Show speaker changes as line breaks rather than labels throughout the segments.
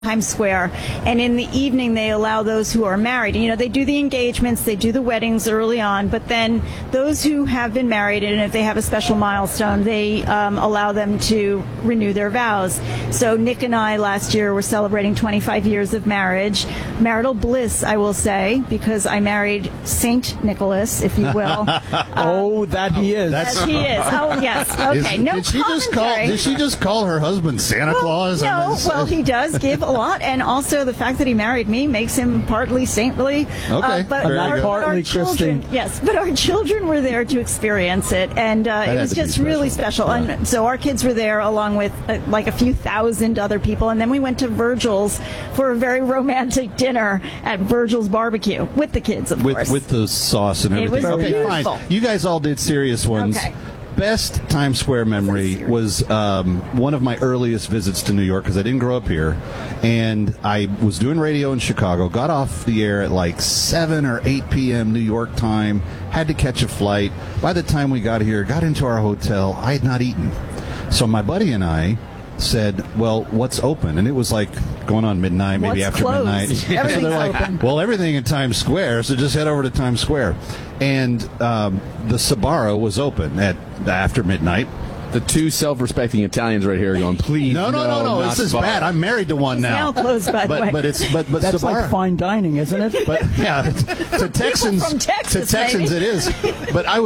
Times Square, and in the evening they allow those who are married. You know, they do the engagements, they do the weddings early on, but then those who have been married, and if they have a special milestone, they allow them to renew their vows. So Nick and I last year were celebrating 25 years of marriage. Marital bliss, I will say, because I married Saint Nicholas, if you will.
Oh, that he is.
Yes, he is. Oh, yes. Okay, no commentary.
Did she just call her husband Santa Claus?
No, well, he does give a lot, and also the fact that he married me makes him partly saintly.
Okay,
but
partly
children, yes, but our children were there to experience it, and it was just really special. Yeah. And so our kids were there along with like a few thousand other people, and then we went to Virgil's for a very romantic dinner at Virgil's Barbecue with the kids, of course.
With the sauce and everything.
It was
okay,
beautiful.
Fine. You guys all did serious ones.
Okay.
Best Times Square memory was one of my earliest visits to New York, because I didn't grow up here, and I was doing radio in Chicago, got off the air at like 7 or 8 p.m. New York time, had to catch a flight. By the time we got here, got into our hotel, I had not eaten. So my buddy and I said, well, what's open? And it was like going on midnight, maybe after
closed?
midnight.
Everything's
So they're like,
open.
well, everything in Times Square, so just head over to Times Square. And the Sbarro was open at after midnight.
The two self-respecting Italians right here going, please.
No. This is
Sbarro.
bad. I'm married to one now.
Now closed, by the way.
But that's
That's like fine dining, isn't it?
But yeah, to Texans,
from Texas, maybe.
it is. But I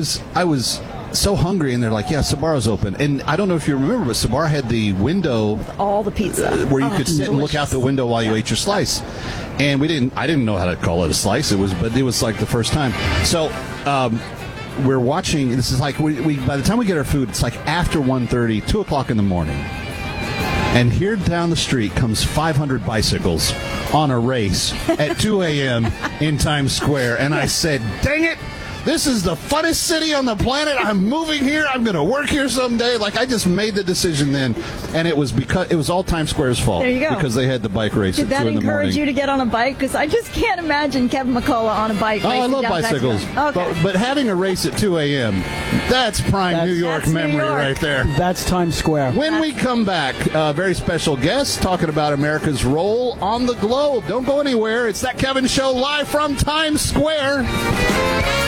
was so hungry, and they're like, yeah, Sbarro's open. And I don't know if you remember, but Sbarro had the window
All the pizza.
where you could sit and look out the window while you ate your slice. And I didn't know how to call it a slice. It was like the first time. So we're watching. This is like we by the time we get our food, it's like after 1:30, 2 o'clock in the morning. And here down the street comes 500 bicycles on a race at 2 a.m. in Times Square. And I said, dang it. This is the funnest city on the planet. I'm moving here. I'm going to work here someday. Like, I just made the decision then, and it was all Times Square's fault.
There you go.
Because they had the bike race
Did
at 2
that
in the morning.
encourage you to get on a bike? Because I just can't imagine Kevin McCullough on a bike.
Oh, I
racing
love
down
bicycles.
Texas. Okay.
But having a race at 2 a.m., that's prime New York
That's New
memory
York.
right there.
That's Times Square.
When we come back, a very special guest talking about America's role on the globe. Don't go anywhere. It's That Kevin Show live from Times Square.